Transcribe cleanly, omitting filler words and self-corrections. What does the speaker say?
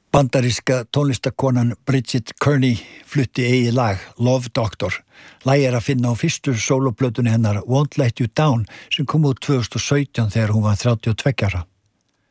Bandaríska tónlistakonan Bridget Kearney flutti eigið lag Love Doctor. Lagið að finna á fyrstu sólóplötunni hennar Won't Let You Down sem kom út 2017 þegar hún var 32 ára.